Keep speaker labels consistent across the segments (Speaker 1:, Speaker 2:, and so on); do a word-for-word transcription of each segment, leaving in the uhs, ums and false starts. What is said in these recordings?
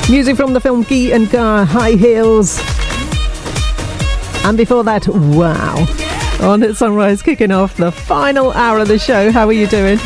Speaker 1: Music from the film Guy and Gar, High Heels. And before that, wow. On at Sunrise, kicking off the final hour of the show. How are you doing?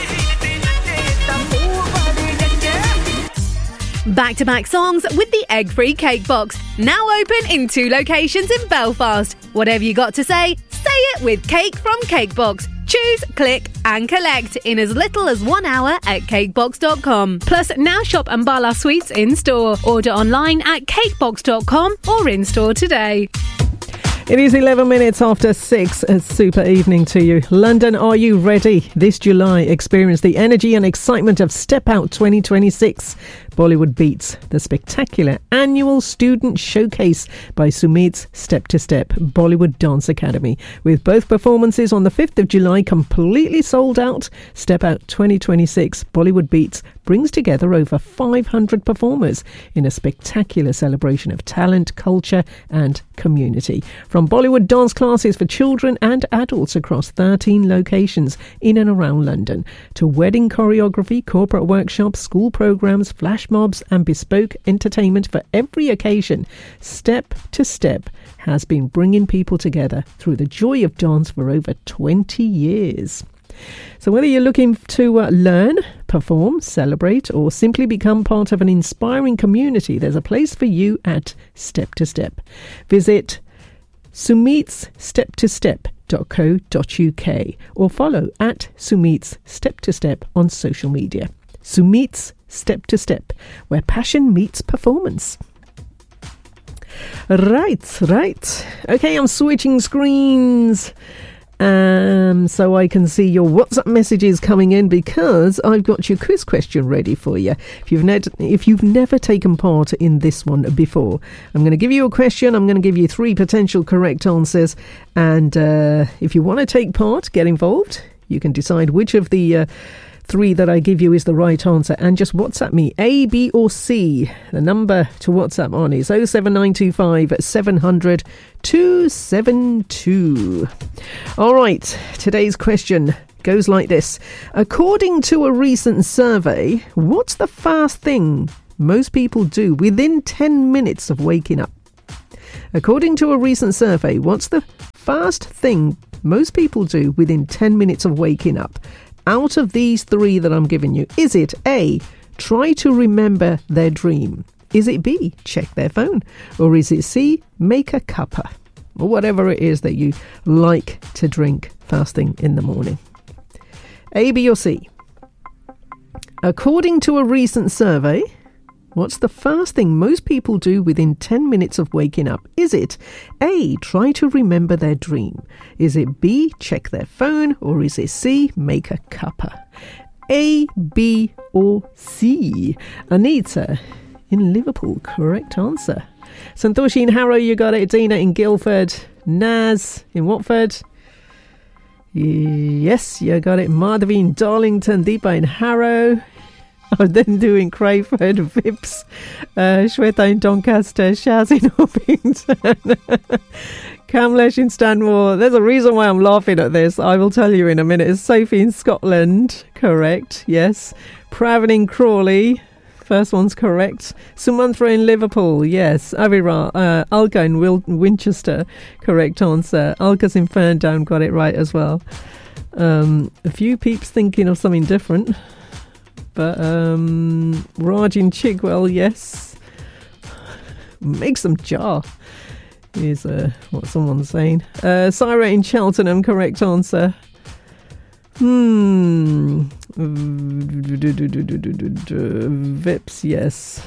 Speaker 2: Back-to-back songs with the egg-free cake box. Now open in two locations in Belfast. Whatever you got to say, say it with Cake from Cakebox. Choose, click and collect in as little as one hour at cakebox dot com. Plus, now shop Ambala Sweets in-store. Order online at cakebox dot com or in-store today.
Speaker 1: It is eleven minutes after six. A super evening to you. London, are you ready? This July, experience the energy and excitement of Step Out twenty twenty-six. Bollywood Beats, the spectacular annual student showcase by Sumit's Step to Step Bollywood Dance Academy. With both performances on the fifth of July completely sold out, Step Out twenty twenty-six Bollywood Beats brings together over five hundred performers in a spectacular celebration of talent, culture and community. From Bollywood dance classes for children and adults across thirteen locations in and around London, to wedding choreography, corporate workshops, school programs, flash mobs and bespoke entertainment for every occasion, Step to Step has been bringing people together through the joy of dance for over twenty years. So whether you're looking to uh, learn, perform, celebrate or simply become part of an inspiring community, there's a place for you at Step to Step. Visit Sumit's Step to Step dot co dot uk or follow at Sumit's Step to Step on social media. Sumit's Step to Step, where passion meets performance. Right, right. Okay, I'm switching screens. Um, so I can see your WhatsApp messages coming in because I've got your quiz question ready for you. If you've, ne- if you've never taken part in this one before, I'm going to give you a question. I'm going to give you three potential correct answers. And uh, if you want to take part, get involved. You can decide which of the uh, three that I give you is the right answer and just WhatsApp me A, B or C. The number to WhatsApp on is oh seven nine two five seven hundred two seven two. All right, today's question goes like this. According to a recent survey, what's the first thing most people do within ten minutes of waking up? According to a recent survey, what's the first thing most people do within ten minutes of waking up? Out of these three that I'm giving you, is it A, try to remember their dream? Is it B, check their phone? Or is it C, make a cuppa? Or whatever it is that you like to drink first thing in the morning. A, B or C? According to a recent survey, what's the first thing most people do within ten minutes of waking up? Is it A, try to remember their dream? Is it B, check their phone? Or is it C, make a cuppa? A, B or C? Anita in Liverpool, correct answer. Santoshi in Harrow, you got it. Dina in Guildford. Naz in Watford. Yes, you got it. Madhavi in Darlington. Deepa in Harrow. I was then doing Crayford, Vips, uh, Shweta in Doncaster, Shaz in Orpington, Kamlesh in Stanmore. There's a reason why I'm laughing at this. I will tell you in a minute. It's Sophie in Scotland. Correct. Yes. Pravin in Crawley. First one's correct. Sumantra in Liverpool. Yes. Avira, uh, Alka in Wil- Winchester. Correct answer. Alka's in Ferndown. Got it right as well. Um, a few peeps thinking of something different. But um, Raj in Chigwell, yes. Make some jar is uh, what someone's saying. Uh, Syra in Cheltenham, correct answer. Hmm. Vips, yes.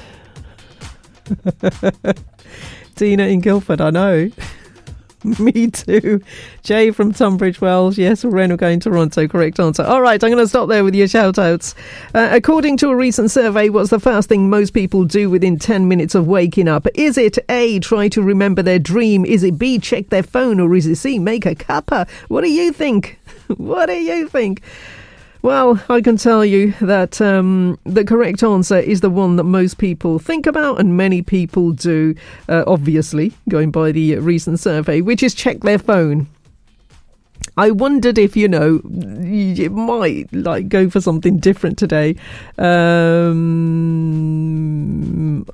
Speaker 1: Dina in Guildford, I know. Me too. Jay from Tunbridge Wells. Yes, Ren going Toronto. Correct answer. All right, I'm going to stop there with your shout outs. Uh, according to a recent survey, what's the first thing most people do within ten minutes of waking up? Is it A, try to remember their dream? Is it B, check their phone? Or is it C, make a cuppa? What do you think? What do you think? Well, I can tell you that um, the correct answer is the one that most people think about and many people do, uh, obviously, going by the recent survey, which is check their phone. I wondered if, you know, you might like go for something different today. Um,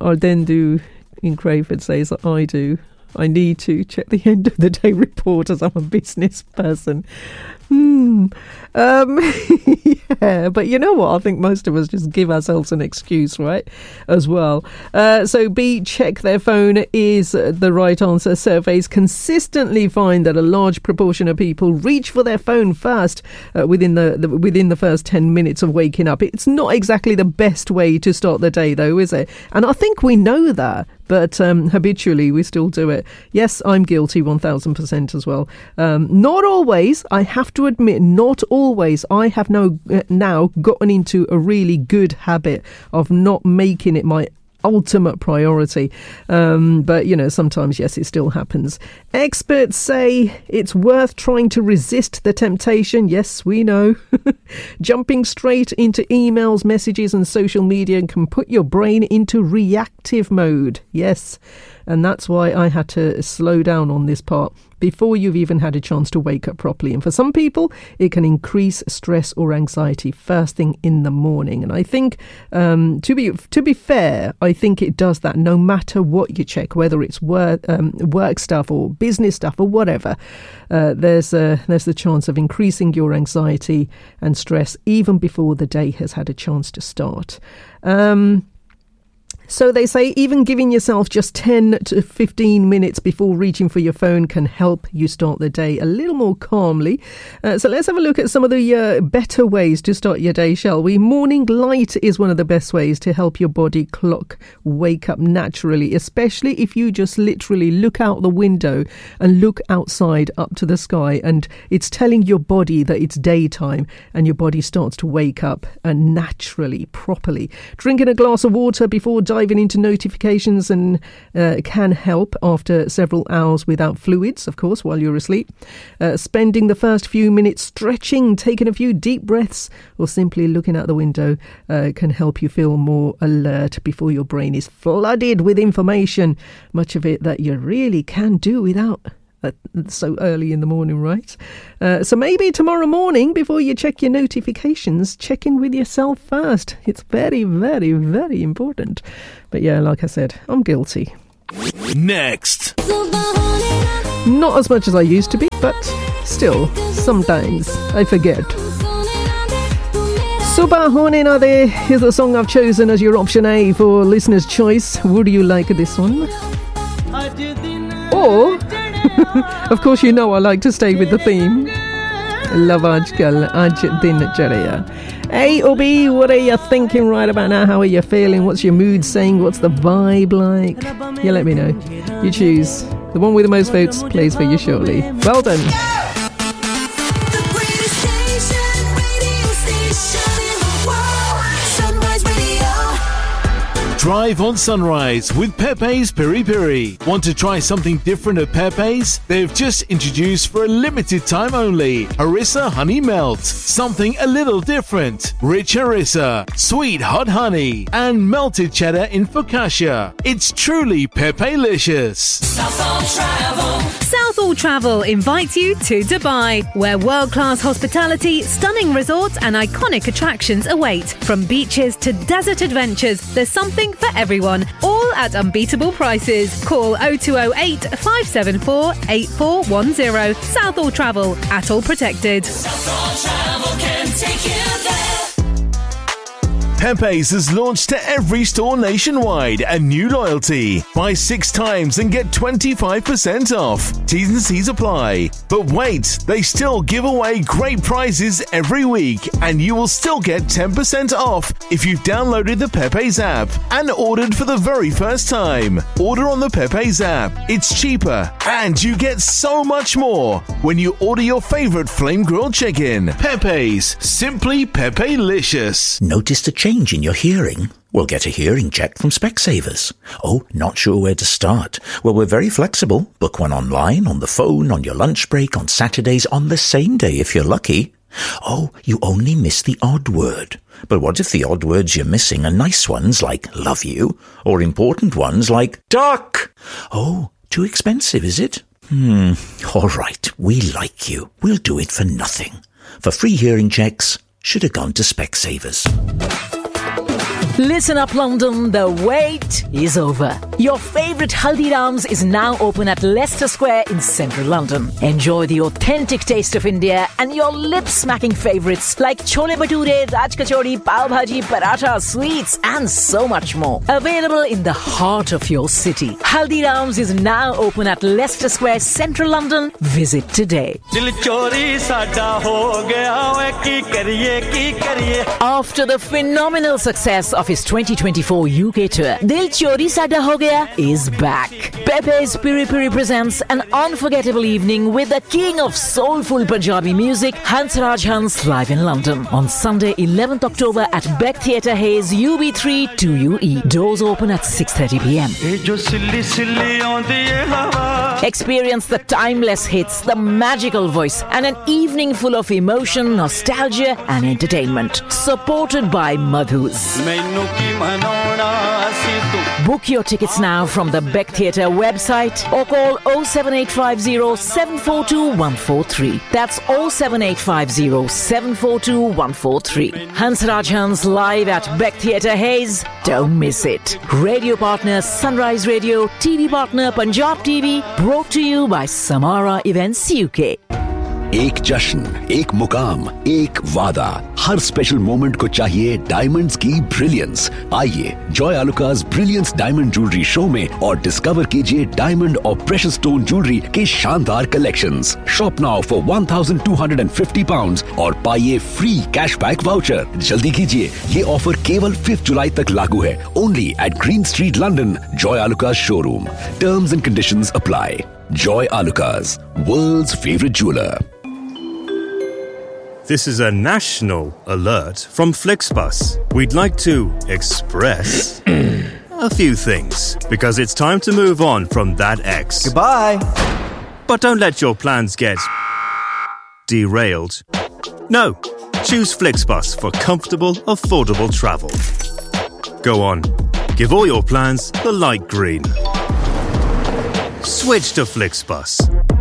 Speaker 1: I then do, in Crayford says, I do. I need to check the end of the day report as I'm a business person. Hmm. Um, yeah, but you know what? I think most of us just give ourselves an excuse, right? As well. Uh, so B, check their phone is the right answer. Surveys consistently find that a large proportion of people reach for their phone first uh, within the, the within the first ten minutes of waking up. It's not exactly the best way to start the day, though, is it? And I think we know that. But um, habitually, we still do it. Yes, I'm guilty one thousand percent as well. Um, not always. I have to admit, not always. I have no, uh, now gotten into a really good habit of not making it my ultimate priority. Um, but, you know, sometimes, yes, it still happens. Experts say it's worth trying to resist the temptation. Yes, we know. Jumping straight into emails, messages and social media can put your brain into reactive mode. Yes. And that's why I had to slow down on this part before you've even had a chance to wake up properly. And for some people, it can increase stress or anxiety first thing in the morning. And I think, um, to be to be fair, I think it does that no matter what you check, whether it's work, um, work stuff or business stuff or whatever. Uh, there's a, there's the chance of increasing your anxiety and stress even before the day has had a chance to start. Um So they say even giving yourself just ten to fifteen minutes before reaching for your phone can help you start the day a little more calmly. Uh, so let's have a look at some of the uh, better ways to start your day, shall we? Morning light is one of the best ways to help your body clock wake up naturally, especially if you just literally look out the window and look outside up to the sky and it's telling your body that it's daytime and your body starts to wake up uh, naturally, properly. Drinking a glass of water before diving into notifications and uh, can help after several hours without fluids, of course, while you're asleep. Uh, spending the first few minutes stretching, taking a few deep breaths, or simply looking out the window uh, can help you feel more alert before your brain is flooded with information, much of it that you really can do without. Uh, so early in the morning, right? Uh, so maybe tomorrow morning, before you check your notifications, check in with yourself first. It's very, very, very important. But yeah, like I said, I'm guilty.
Speaker 3: Next.
Speaker 1: Not as much as I used to be, but still, sometimes I forget. Subah Hone Na De is the song I've chosen as your option A for listener's choice. Would you like this one? Or... of course, you know I like to stay with the theme. Love Aajkal, Aaj Din Chadaya. A or B, what are you thinking right about now? How are you feeling? What's your mood saying? What's the vibe like? Yeah, let me know. You choose. The one with the most votes plays for you shortly. Well done.
Speaker 3: Drive on Sunrise with Pepe's Piri Piri. Want to try something different at Pepe's? They've just introduced for a limited time only Harissa Honey Melt. Something a little different. Rich harissa, sweet hot honey, and melted cheddar in focaccia. It's truly Pepe-licious.
Speaker 2: Southall Travel. Southall Travel invites you to Dubai, where world-class hospitality, stunning resorts and iconic attractions await. From beaches to desert adventures, there's something for everyone, all at unbeatable prices. Call oh two oh eight, five seven four, eight four one oh. Southall Travel, at all protected. Southall Travel can take you there.
Speaker 3: Pepe's has launched to every store nationwide a new loyalty. Buy six times and get twenty-five percent off. T's and C's apply. But wait, they still give away great prizes every week, and you will still get ten percent off if you've downloaded the Pepe's app and ordered for the very first time. Order on the Pepe's app. It's cheaper, and you get so much more when you order your favorite flame grilled chicken. Pepe's, simply Pepe-licious.
Speaker 4: Noticed a change in your hearing? Well, get a hearing check from Specsavers. Oh, not sure where to start? Well, we're very flexible. Book one online, on the phone, on your lunch break, on Saturdays, on the same day if you're lucky. Oh, you only miss the odd word. But what if the odd words you're missing are nice ones like love you, or important ones like duck? Oh, too expensive, is it? Hmm, all right, we like you. We'll do it for nothing. For free hearing checks, should have gone to Specsavers.
Speaker 5: Listen up, London, the wait is over. Your favourite Haldiram's is now open at Leicester Square in central London. Enjoy the authentic taste of India and your lip-smacking favourites like chole bhature, raj kachori, pav bhaji, paratha, sweets and so much more. Available in the heart of your city. Haldiram's is now open at Leicester Square, central London. Visit today. After the phenomenal success of his twenty twenty-four U K tour, Dil Chori Sada Ho Gaya is back. Pepe's Piri Piri presents an unforgettable evening with the king of soulful Punjabi music, Hansraj Hans, live in London on Sunday, eleventh October at Beck Theatre Hayes, U B three two U E. Doors open at six thirty p.m. Experience the timeless hits, the magical voice, and an evening full of emotion, nostalgia, and entertainment. Supported by Madhus. Book your tickets now from the Beck Theatre website or call oh seven eight five oh, seven four two, one four three. That's oh seven eight five oh, seven four two, one four three. Hansraj Hans live at Beck Theatre Hayes. Don't miss it. Radio partner Sunrise Radio, T V partner Punjab T V, brought to you by Samara Events U K.
Speaker 6: एक जश्न, एक मुकाम, एक वादा, हर special moment को चाहिए diamonds की brilliance. आइए Joy आलुकास brilliance diamond jewellery show में और डिस्कवर कीजिए डायमंड और प्रेशियस स्टोन ज्वेलरी के शानदार collections. Shop now for one thousand two hundred fifty pounds और पाइए फ्री कैशबैक वाउचर। जल्दी कीजिए, ये ऑफर केवल फिफ्थ जुलाई तक लागू है। Only eight green street London, Joy आलुकास showroom. Terms and conditions apply. Joy Alucas, world's favorite jeweler.
Speaker 7: This is a national alert from Flixbus. We'd like to express a few things because it's time to move on from that ex.
Speaker 8: Goodbye.
Speaker 7: But don't let your plans get derailed. No, choose Flixbus for comfortable, affordable travel. Go on, give all your plans the light green. Switch to Flixbus.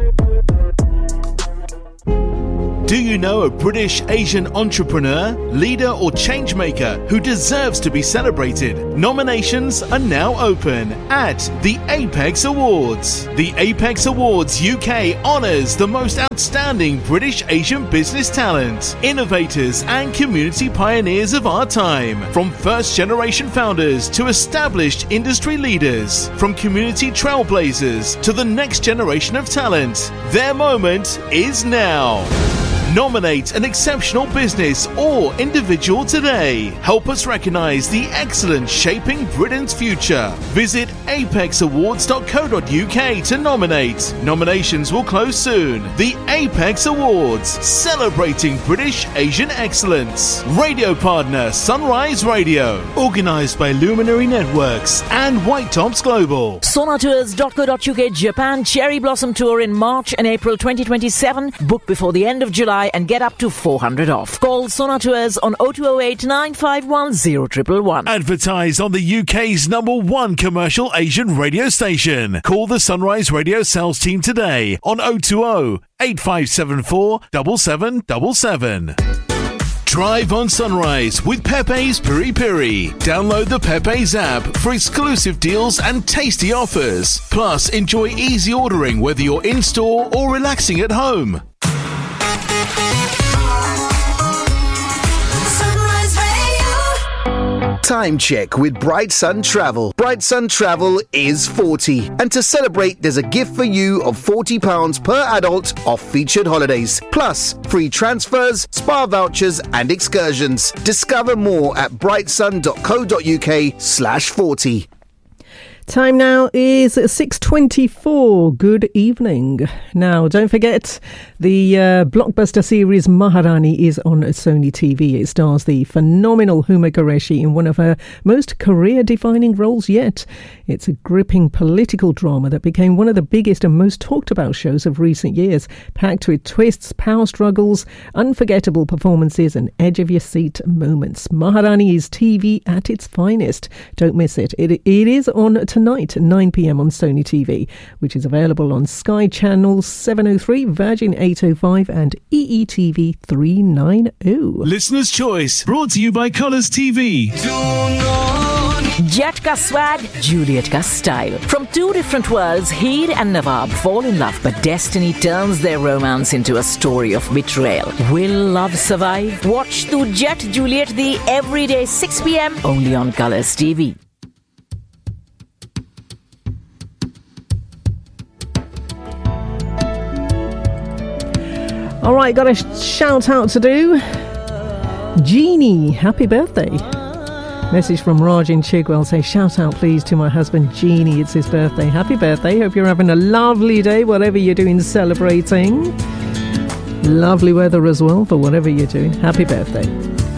Speaker 3: Do you know a British Asian entrepreneur, leader or changemaker who deserves to be celebrated? Nominations are now open at the Apex Awards. The Apex Awards U K honours the most outstanding British Asian business talent, innovators and community pioneers of our time. From first generation founders to established industry leaders, from community trailblazers to the next generation of talent, their moment is now. Nominate an exceptional business or individual today. Help us recognise the excellence shaping Britain's future. Visit apex awards dot co dot uk to nominate. Nominations will close soon. The Apex Awards, celebrating British Asian excellence. Radio partner Sunrise Radio. Organised by Luminary Networks and White Tops Global.
Speaker 5: sonatours dot co dot uk Japan Cherry Blossom Tour in March and April twenty twenty-seven. Book before the end of July and get up to four hundred off. Call Sonatours on oh two oh eight, nine five one, oh one one one.
Speaker 3: Advertise on the U K's number one commercial Asian radio station. Call the Sunrise Radio sales team today on oh two oh, eight five seven four, seven seven seven seven. Drive on Sunrise with Pepe's Piri Piri. Download the Pepe's app for exclusive deals and tasty offers. Plus, enjoy easy ordering whether you're in-store or relaxing at home.
Speaker 8: Time check with Bright Sun Travel. Bright Sun Travel is forty. And to celebrate, there's a gift for you of forty pounds per adult off featured holidays. Plus, free transfers, spa vouchers and excursions. Discover more at bright sun dot co dot uk slash forty.
Speaker 1: Time now is six twenty-four. Good evening. Now, don't forget, the uh, blockbuster series Maharani is on Sony T V. It stars the phenomenal Huma Qureshi in one of her most career-defining roles yet. It's a gripping political drama that became one of the biggest and most talked about shows of recent years, packed with twists, power struggles, unforgettable performances and edge-of-your-seat moments. Maharani is T V at its finest. Don't miss it. It, it is on tonight at nine p.m. on Sony T V, which is available on Sky Channel seven oh three, Virgin eight oh five and E E T V three ninety.
Speaker 3: Listener's Choice, brought to you by Colours T V.
Speaker 5: Jet ka swag, Juliet ka style. From two different worlds, Heer and Nawab fall in love, but destiny turns their romance into a story of betrayal. Will love survive? Watch Tu Jet Juliet the everyday six p.m. only on Colours T V.
Speaker 1: All right, got a sh- shout out to do. Jeannie, happy birthday. Message from Raj in Chigwell. Say, shout out please to my husband Jeannie. It's his birthday. Happy birthday. Hope you're having a lovely day, whatever you're doing celebrating. Lovely weather as well for whatever you're doing. Happy birthday.